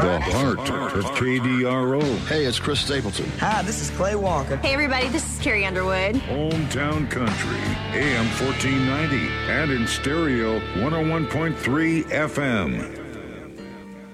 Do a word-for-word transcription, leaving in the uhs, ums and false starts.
The heart of K D R O. Hey, it's Chris Stapleton. Hi, this is Clay Walker. Hey, everybody, this is Carrie Underwood. Hometown Country, A M fourteen ninety, and in stereo, one oh one point three F M.